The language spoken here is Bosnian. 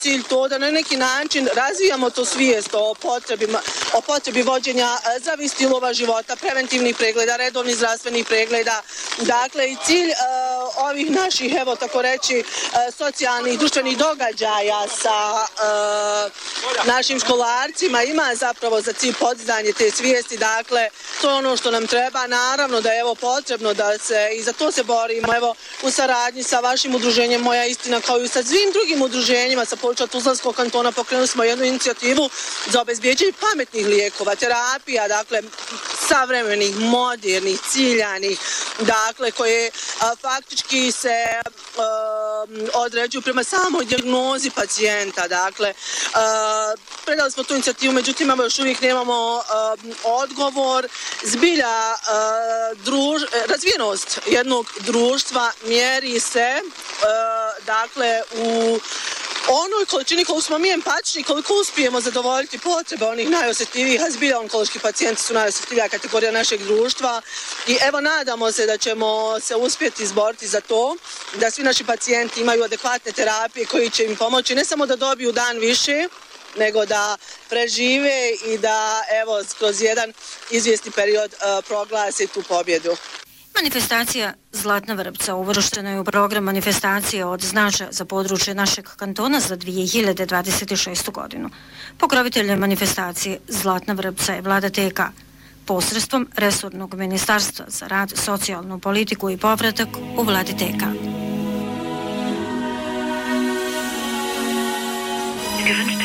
cilj to da na neki način razvijamo to svijest o potrebi vođenja zdravih stilova života, preventivnih pregleda, redovnih zdravstvenih pregleda. Dakle, i cilj ovih naših, evo tako reći, socijalnih, društvenih događaja sa našim školarcima ima zapravo za cilj podizanje te svijesti. Dakle, to je ono što nam treba. Naravno da je evo potrebno da se, i za to se borimo, evo u saradnji sa vašim udruženjem Moja istina, kao i sa svim drugim udruženjima sa područja Tuzlanskog kantona pokrenuli smo jednu inicijativu za obezbeđenje pametnih lijekova, terapija, dakle savremenih, modernih, ciljanih, dakle koje faktički se određuju prema samoj dijagnozi pacijenta. Dakle, predali smo tu inicijativu, međutim još uvijek nemamo odgovor. Zbilja razvijenost jednog društva mjeri se dakle u onoj količini koliko smo mi empatični, koliko uspijemo zadovoljiti potrebe onih najosjetljivijih, a zbilja onkološki pacijenti su najosjetljivija kategorija našeg društva i evo nadamo se da ćemo se uspjeti izboriti za to, da svi naši pacijenti imaju adekvatne terapije koji će im pomoći ne samo da dobiju dan više, nego da prežive i da evo kroz jedan izvjesni period proglase tu pobjedu. Manifestacija Zlatna vrpca uvrštena je u program manifestacije od značaja za područje našeg kantona za 2026. godinu. Pokrovitelj manifestacije Zlatna vrpca je Vlada TK posredstvom resornog ministarstva za rad, socijalnu politiku i povratak u Vladi TK.